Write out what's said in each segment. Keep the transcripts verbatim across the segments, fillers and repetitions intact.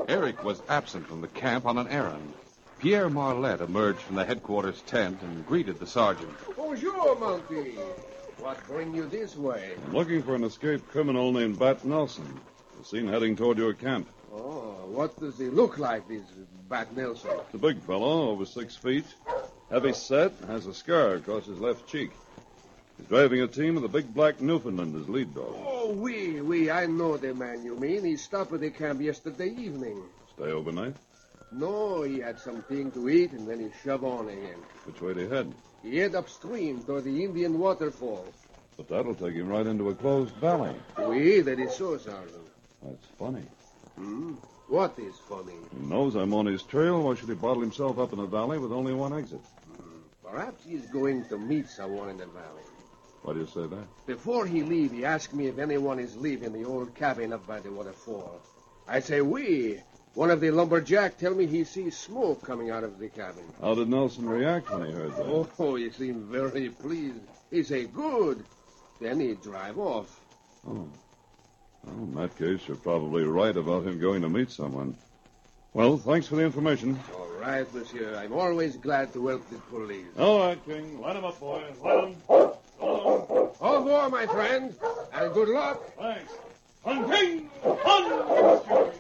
Eric was absent from the camp on an errand. Pierre Marlette emerged from the headquarters tent and greeted the sergeant. Bonjour, Monty. What bring you this way? I'm looking for an escaped criminal named Bat Nelson. I've seen heading toward your camp. Oh, what does he look like, this Bat Nelson? It's a big fellow, over six feet. Heavy set, has a scar across his left cheek. He's driving a team with a big black Newfoundland as lead dog. Oh, oui, oui, I know the man you mean. He stopped at the camp yesterday evening. Stay overnight? No, he had something to eat, and then he shoved on again. Which way did he head? He head upstream toward the Indian waterfall. But that'll take him right into a closed valley. Oui, that is so, Sergeant. That's funny. Hmm? What is funny? He knows I'm on his trail. Why should he bottle himself up in a valley with only one exit? Hmm. Perhaps he's going to meet someone in the valley. Why do you say that? Before he leave, he asked me if anyone is leaving the old cabin up by the waterfall. I say, we. One of the lumberjack tell me he sees smoke coming out of the cabin. How did Nelson react when he heard that? Oh, he seemed very pleased. He say, good. Then he drive off. Oh. Well, in that case, you're probably right about him going to meet someone. Well, thanks for the information. All right, monsieur. I'm always glad to help the police. All right, King. Light him up, boy. Light him. Go on. Au revoir, my friend, and good luck. Thanks. On, King! On!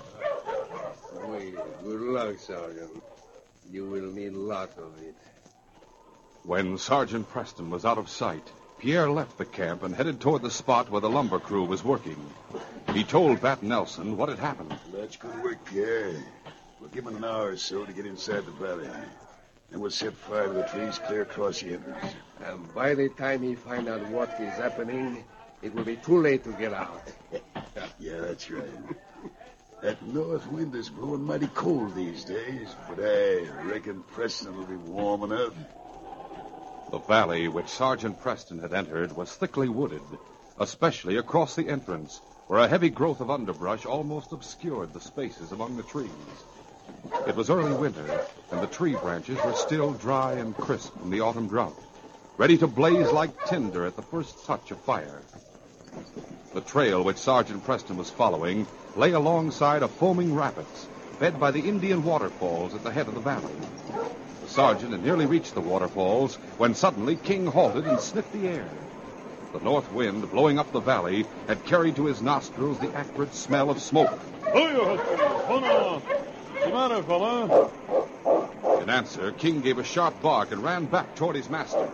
Wait, good luck, Sergeant. You will need a lot of it. When Sergeant Preston was out of sight, Pierre left the camp and headed toward the spot where the lumber crew was working. He told Bat Nelson what had happened. That's good work, Pierre. We'll give him an hour or so to get inside the valley. Then we'll set fire to the trees clear across the entrance. And by the time he find out what is happening, it will be too late to get out. Yeah, that's right. That north wind is blowing mighty cold these days, but I reckon Preston will be warm enough. The valley which Sergeant Preston had entered was thickly wooded, especially across the entrance, where a heavy growth of underbrush almost obscured the spaces among the trees. It was early winter, and the tree branches were still dry and crisp from the autumn drought, ready to blaze like tinder at the first touch of fire. The trail which Sergeant Preston was following lay alongside a foaming rapids, fed by the Indian waterfalls at the head of the valley. The sergeant had nearly reached the waterfalls when suddenly King halted and sniffed the air. The north wind blowing up the valley had carried to his nostrils the acrid smell of smoke. What's the matter, fella? In answer, King gave a sharp bark and ran back toward his master.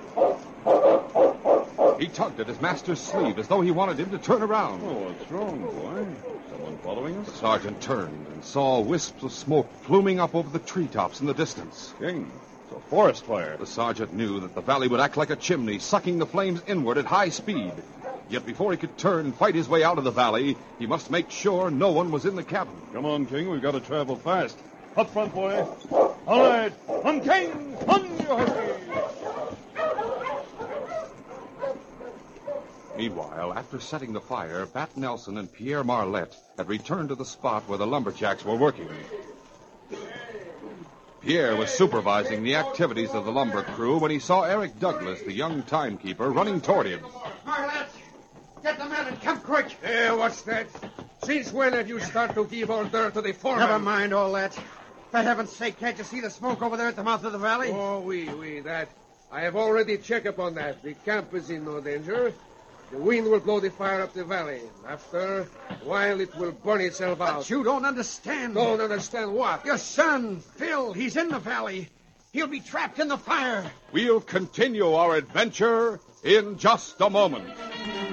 He tugged at his master's sleeve as though he wanted him to turn around. Oh, what's wrong, boy? Someone following us? The sergeant turned and saw wisps of smoke pluming up over the treetops in the distance. King, it's a forest fire. The sergeant knew that the valley would act like a chimney, sucking the flames inward at high speed. Yet before he could turn and fight his way out of the valley, he must make sure no one was in the cabin. Come on, King. We've got to travel fast. Up front, boy. All right. On, King! On, you huskies! Meanwhile, after setting the fire, Bat Nelson and Pierre Marlette had returned to the spot where the lumberjacks were working. Pierre was supervising the activities of the lumber crew when he saw Eric Douglas, the young timekeeper, running toward him. Marlette, get the men and come quick. Hey, what's that? Since when have you started to give order to the foreman? Never mind all that. For heaven's sake, can't you see the smoke over there at the mouth of the valley? Oh, oui, oui, that. I have already checked upon that. The camp is in no danger. The wind will blow the fire up the valley. After a while, it will burn itself out. But you don't understand. Don't understand what? Your son, Phil, he's in the valley. He'll be trapped in the fire. We'll continue our adventure in just a moment.